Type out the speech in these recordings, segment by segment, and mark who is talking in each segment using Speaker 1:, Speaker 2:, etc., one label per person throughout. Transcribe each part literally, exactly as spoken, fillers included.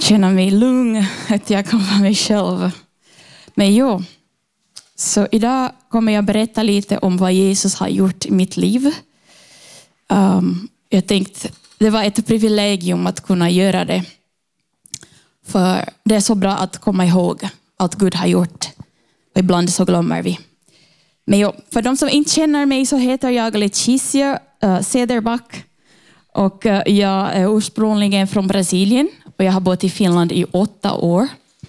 Speaker 1: känna mig lugn, att jag kan vara mig själv. Men jo, så idag kommer jag berätta lite om vad Jesus har gjort i mitt liv. Um, jag tänkte, det var ett privilegium att kunna göra det. För det är så bra att komma ihåg att Gud har gjort. Och ibland så glömmer vi. Men jo, för de som inte känner mig så heter jag Leticia uh, Cederback. Och uh, jag är ursprungligen från Brasilien. Och jag har bott i Finland i åtta år.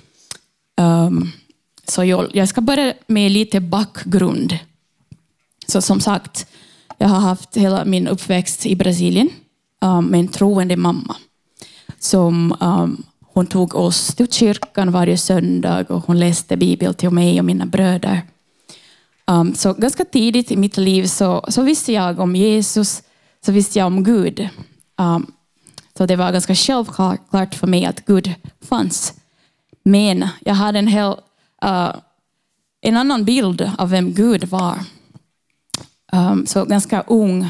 Speaker 1: Um, så jag, jag ska börja med lite bakgrund. Så som sagt, jag har haft hela min uppväxt i Brasilien. Um, med en troende mamma. Som um, hon tog oss till kyrkan varje söndag. Och hon läste Bibeln till mig och mina bröder. Um, så ganska tidigt i mitt liv så, så visste jag om Jesus. Så visste jag om Gud. Um, så det var ganska självklart för mig att Gud fanns. Men jag hade en, hel, uh, en annan bild av vem Gud var. Um, så ganska ung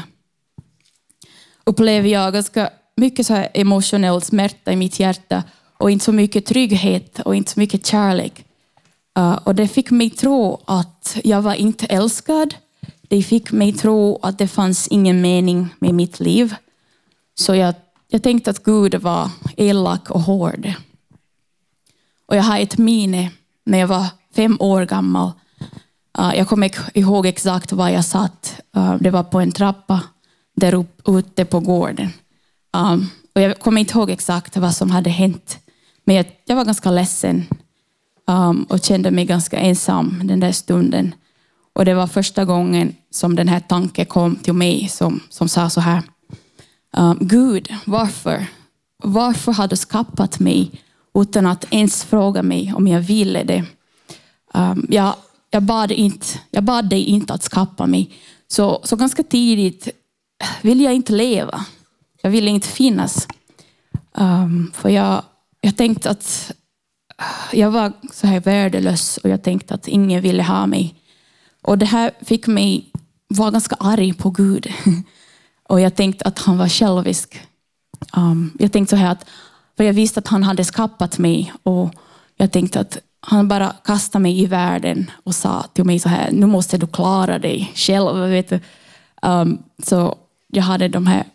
Speaker 1: upplevde jag ganska mycket så här emotionell smärta i mitt hjärta. Och inte så mycket trygghet och inte så mycket kärlek. Uh, och det fick mig tro att jag var inte älskad. Det fick mig tro att det fanns ingen mening med mitt liv. Så jag, jag tänkte att Gud var elak och hård. Och jag har ett minne när jag var fem år gammal. Uh, jag kommer ihåg exakt var jag satt. Uh, det var på en trappa där upp, ute på gården. Um, och jag kommer inte ihåg exakt vad som hade hänt. Men jag, jag var ganska ledsen. Um, och kände mig ganska ensam den där stunden. Och det var första gången som den här tanken kom till mig som, som sa så här. Um, Gud, varför? Varför har du skapat mig utan att ens fråga mig om jag ville det? Um, jag, jag, bad inte, jag bad dig inte att skapa mig. Så, så ganska tidigt ville jag inte leva. Jag ville inte finnas. Um, för jag, jag tänkte att jag var så här värdelös och jag tänkte att ingen ville ha mig. Och det här fick mig vara ganska arg på Gud. Och jag tänkte att han var självisk. Um, jag tänkte så här att, för jag visste att han hade skapat mig. Och jag tänkte att han bara kastade mig i världen och sa till mig så här, nu måste du klara dig själv. Vet du? Um, så jag hade de här,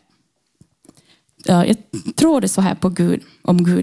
Speaker 1: uh, jag trodde så här på Gud, om Gud.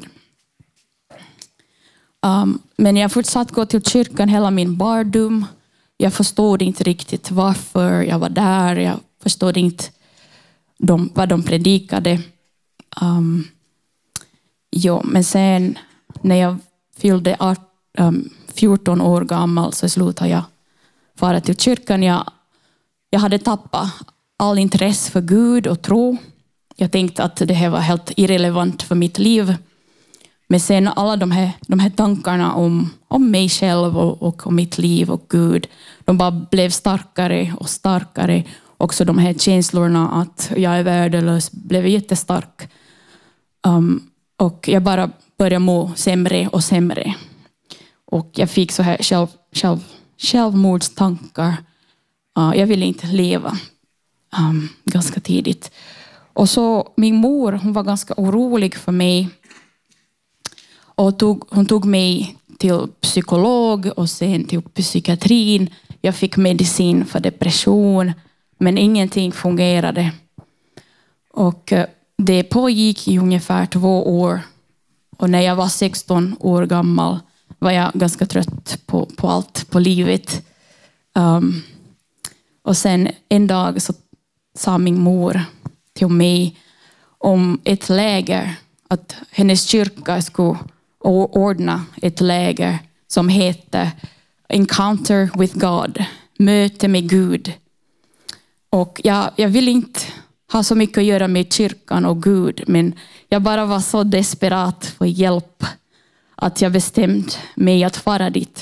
Speaker 1: Um, men jag fortsatte gå till kyrkan hela min barndom. Jag förstod inte riktigt varför jag var där. Jag förstod inte de, vad de predikade. Um, jo, men sen när jag fyllde art, um, fjorton år gammal så slutade jag fara till kyrkan. Jag, jag hade tappat all intresse för Gud och tro. Jag tänkte att det här var helt irrelevant för mitt liv. Men sen alla de här, de här tankarna om, om mig själv och, och om mitt liv och Gud, de bara blev starkare och starkare. Också de här känslorna att jag är värdelös blev jättestark. Um, och jag bara började må sämre och sämre. Och jag fick så här själv, själv, självmordstankar. Uh, jag ville inte leva um, ganska tidigt. Och så min mor, hon var ganska orolig för mig. Och tog, hon tog mig till psykolog och sen till psykiatrin. Jag fick medicin för depression. Men ingenting fungerade. Och det pågick i ungefär två år. Och när jag var sexton år gammal var jag ganska trött på, på allt, på livet. Um, och sen en dag så sa min mor till mig om ett läger. Att hennes kyrka skulle ordna ett läger som heter Encounter with God. Möte med Gud. Och jag, jag vill inte ha så mycket att göra med kyrkan och Gud. Men jag bara var så desperat för hjälp. Att jag bestämde mig att fara dit.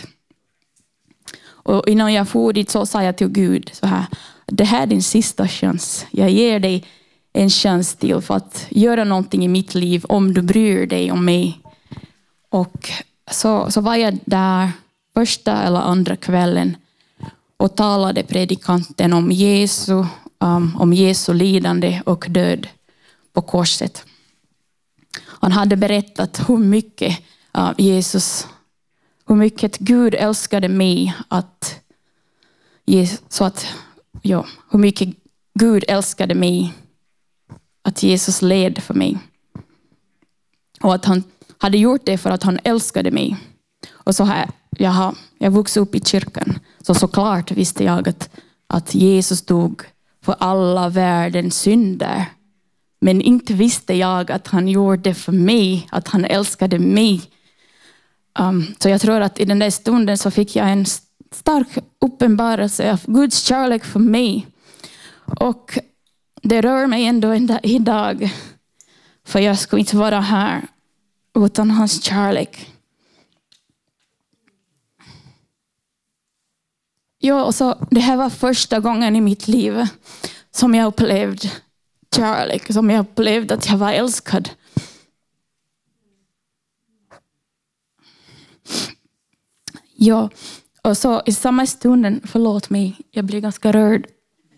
Speaker 1: Och innan jag for dit så sa jag till Gud så här. Det här är din sista chans. Jag ger dig en chans till för att göra någonting i mitt liv. Om du bryr dig om mig. Och så, så var jag där första eller andra kvällen. Och talade predikanten om Jesu, um, om Jesu lidande och död på korset. Han hade berättat hur mycket uh, Jesus, hur mycket Gud älskade mig, att så att ja, hur mycket Gud älskade mig, att Jesus led för mig. Och att han hade gjort det för att han älskade mig. Och så här, jag har jag vuxit upp i kyrkan, så såklart visste jag att, att Jesus dog för alla världens synder. Men inte visste jag att han gjorde det för mig, att han älskade mig. Um, så jag tror att i den där stunden så fick jag en stark uppenbarelse av Guds kärlek för mig. Och det rör mig ändå idag. För jag skulle inte vara här utan hans kärlek. Ja, och så, det här var första gången i mitt liv som jag upplevde kärlek. Som jag upplevde att jag var älskad. Ja, och så i samma stunden, förlåt mig, jag blir ganska rörd.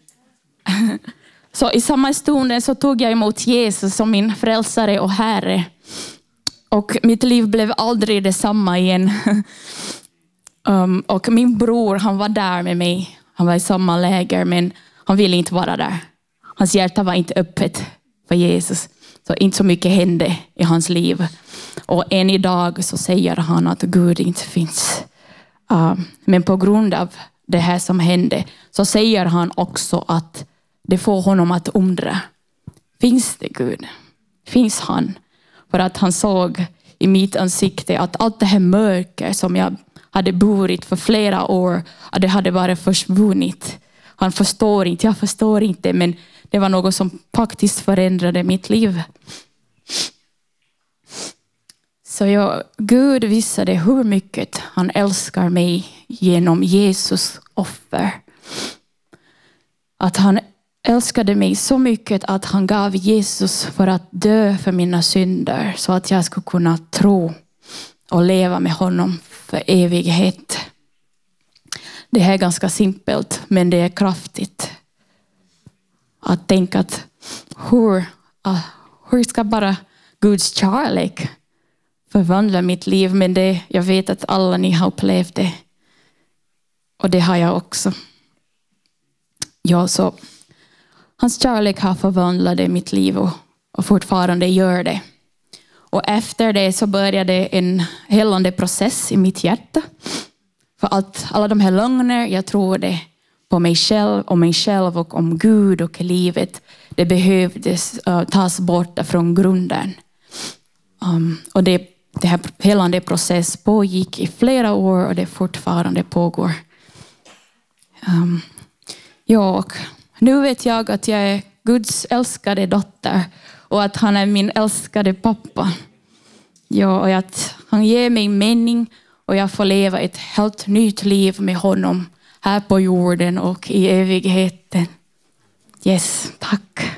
Speaker 1: Så i samma stunden så tog jag emot Jesus som min frälsare och herre. Och mitt liv blev aldrig detsamma igen. um, och min bror, han var där med mig. Han var i samma läger, men han ville inte vara där. Hans hjärta var inte öppet för Jesus. Så inte så mycket hände i hans liv. Och än idag så säger han att Gud inte finns. Uh, men på grund av det här som hände så säger han också att det får honom att undra. Finns det Gud? Finns han? För att han såg i mitt ansikte att allt det här mörker som jag hade burit för flera år, att det hade bara försvunnit. Han förstår inte, jag förstår inte, men det var något som faktiskt förändrade mitt liv. Så jag, Gud visade hur mycket han älskar mig genom Jesus offer. Att han älskade mig så mycket att han gav Jesus för att dö för mina synder. Så att jag skulle kunna tro och leva med honom för evighet. Det här är ganska simpelt, men det är kraftigt. Att tänka att hur, uh, hur ska bara Guds kärlek förvandla mitt liv. Men det, jag vet att alla ni har upplevt det. Och det har jag också. Ja, så hans kärlek har förvandlat mitt liv och, och fortfarande gör det. Och efter det så började en helande process i mitt hjärta. För allt, alla de här lögner, jag tror det på mig själv, om mig själv och om Gud och livet. Det behövdes uh, tas bort från grunden. Um, och det, det här helande process pågick i flera år och det fortfarande pågår. Um, ja, och nu vet jag att jag är Guds älskade dotter och att han är min älskade pappa. Ja, och att han ger mig mening och jag får leva ett helt nytt liv med honom här på jorden och i evigheten. Yes, tack.